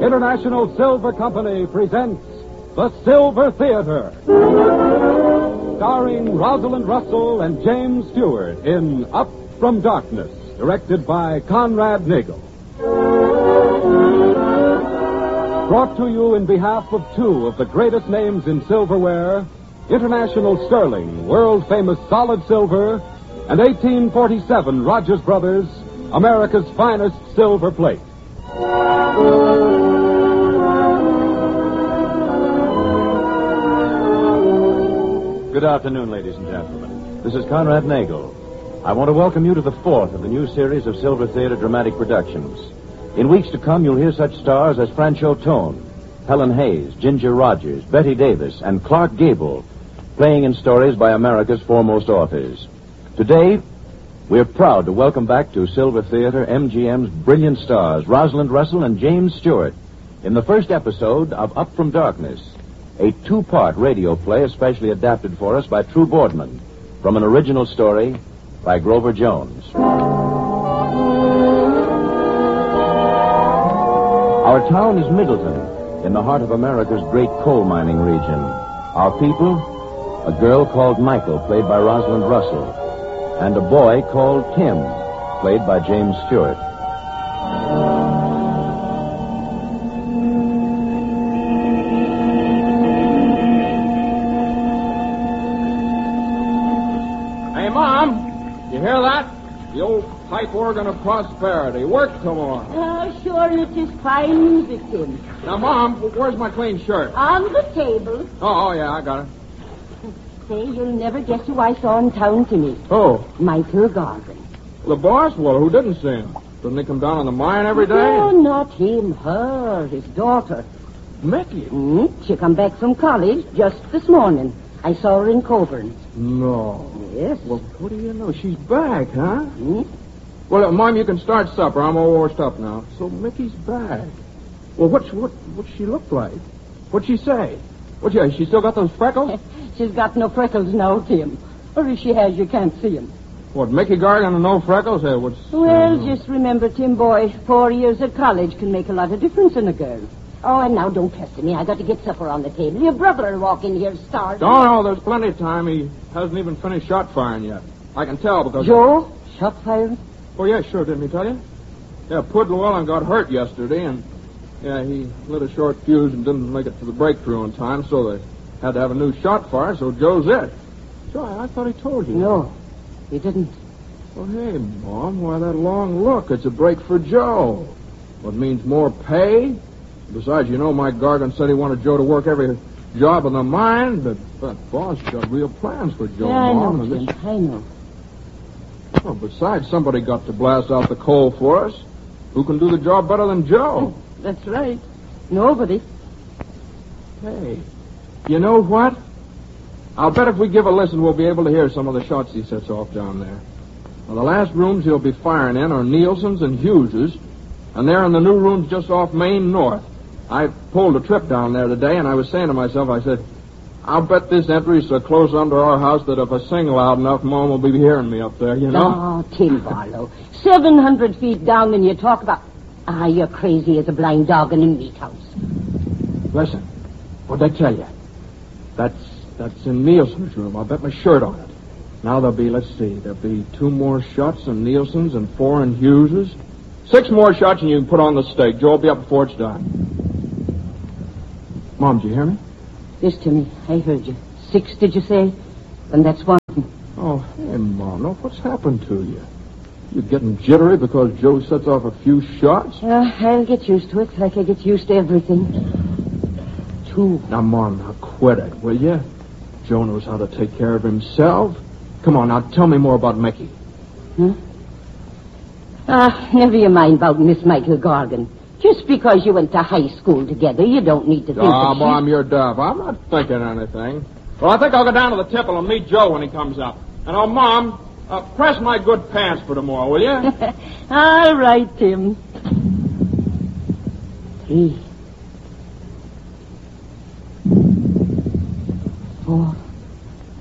International Silver Company presents The Silver Theater, starring Rosalind Russell and James Stewart in Up from Darkness, directed by Conrad Nagel. Brought to you in behalf of two of the greatest names in silverware, International Sterling, world-famous solid silver, and 1847 Rogers Brothers, America's finest silver plate. Good afternoon, ladies and gentlemen. This is Conrad Nagel. I want to welcome you to the fourth of the new series of Silver Theater dramatic productions. In weeks to come, you'll hear such stars as Franchot Tone, Helen Hayes, Ginger Rogers, Betty Davis, and Clark Gable, playing in stories by America's foremost authors. Today, we're proud to welcome back to Silver Theater MGM's brilliant stars, Rosalind Russell and James Stewart, in the first episode of Up from Darkness, a two-part radio play especially adapted for us by True Boardman, from an original story by Grover Jones. Our town is Middleton, in the heart of America's great coal mining region. Our people, a girl called Michael, played by Rosalind Russell, and a boy called Tim, played by James Stewart. Hey, Mom, you hear that? The old pipe organ of prosperity. Work some more. Oh, sure, it is fine music, Tim. Now, Mom, where's my clean shirt? On the table. Oh, yeah, I got it. Say, you'll never guess who I saw in town tonight. Oh, Michael Garvin. the boss? Well, who didn't see him? Doesn't he come down on the mine every day? Oh, not him, her, his daughter. Mickey? She come back from college just this morning. I saw her in Coburn. No. Yes. Well, what do you know? She's back, huh? Well, Mom, you can start supper. I'm all washed up now. So Mickey's back. Well, what's she look like? What'd she say? She still got those freckles? She's got no freckles now, Tim. Or if she has, you can't see 'em. What, Mickey Gargan and no freckles? Hey, what's... Well, just remember, Tim, boy, 4 years at college can make a lot of difference in a girl. Oh, and now don't pester me. I got to get supper on the table. Your brother will walk in here starving. Oh, no, there's plenty of time. He hasn't even finished shot firing yet. I can tell because... Joe? Shot firing? Oh, yeah, sure, didn't he tell you? Yeah, Pud Llewellyn got hurt yesterday, and... Yeah, he lit a short fuse and didn't make it to the breakthrough in time, so they had to have a new shot fire, so Joe's it. Joe, I thought he told you. No, he didn't. Well, hey, Mom, why that long look? It's a break for Joe. What means more pay? Besides, you know, Mike Gargan said he wanted Joe to work every job in the mine, but that boss got real plans for Joe, Yeah, I Mom. know, Tim. I know. Well, besides, somebody got to blast out the coal for us. Who can do the job better than Joe? That's right. Nobody. Hey, you know what? I'll bet if we give a listen, we'll be able to hear some of the shots he sets off down there. Now, the last rooms he'll be firing in are Nielsen's and Hughes's, and they're in the new rooms just off Main North. I pulled a trip down there today, and I was saying to myself, I said, I'll bet this entry's so close under our house that if I sing loud enough, Mom will be hearing me up there, you know? Oh, Tim Barlow. 700 feet down, and you talk about... Ah, you're crazy as a blind dog in a meat house. Listen, what'd I tell you? That's in Nielsen's room. I'll bet my shirt on it. Now there'll be 2 more shots in Nielsen's and 4 in Hughes's. 6 more shots and you can put on the steak. Joe will be up before it's done. Mom, did you hear me? Yes, Timmy, I heard you. 6, did you say? And that's one. Oh, hey, Mom, no, what's happened to you? You getting jittery because Joe sets off a few shots? I'll get used to it like I get used to everything. 2. Now, Mom, now quit it, will you? Joe knows how to take care of himself. Come on, now, tell me more about Mickey. Never you mind about Miss Michael Gargan. Just because you went to high school together, you don't need to think Oh, that Mom, you're deaf. I'm not thinking anything. Well, I think I'll go down to the Tipple and meet Joe when he comes up. And, oh, Mom, press my good pants for tomorrow, will you? All right, Tim. 3, 4.